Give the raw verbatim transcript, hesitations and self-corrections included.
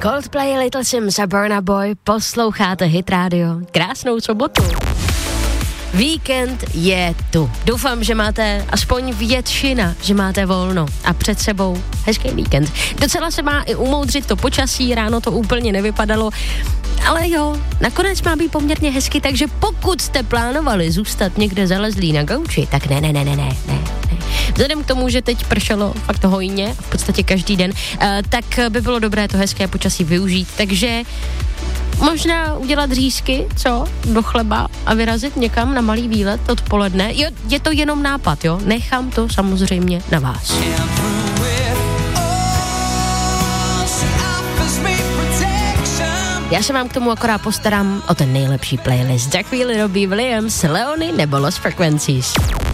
Coldplay, Little Sims a Burna Boy, posloucháte Hit Radio. Krásnou sobotu. Víkend je tu. Doufám, že máte aspoň většina, že máte volno a před sebou hezký víkend. Docela se má i umoudřit to počasí, ráno to úplně nevypadalo, ale jo, nakonec má být poměrně hezky, takže pokud jste plánovali zůstat někde zalezlí na gauči, tak ne, ne, ne, ne, ne, ne. Vzhledem k tomu, že teď pršelo fakt hojně, v podstatě každý den, tak by bylo dobré to hezké počasí využít, takže možná udělat řízky, co, do chleba a vyrazit někam na malý výlet odpoledne. Jo, je to jenom nápad, jo, nechám to samozřejmě na vás. Já se vám k tomu akorát postarám o ten nejlepší playlist. Za chvíli Robbie Williams, Leony nebo Lost Frequencies.